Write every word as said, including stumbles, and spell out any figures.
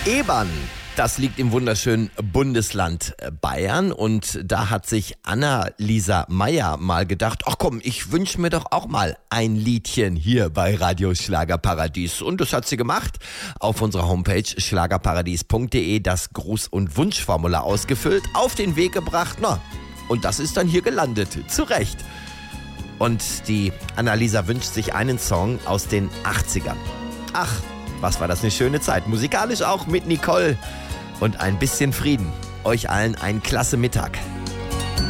Ebern, das liegt im wunderschönen Bundesland Bayern und da hat sich Anna-Lisa Meyer mal gedacht, ach komm, ich wünsche mir doch auch mal ein Liedchen hier bei Radio Schlagerparadies. Und das hat sie gemacht, auf unserer Homepage schlagerparadies punkt de das Gruß- und Wunschformular ausgefüllt, auf den Weg gebracht, na, und das ist dann hier gelandet, zu Recht. Und die Anna-Lisa wünscht sich einen Song aus den achtzigern. Ach, was war das eine schöne Zeit. Musikalisch auch mit Nicole und ein bisschen Frieden. Euch allen einen klasse Mittag.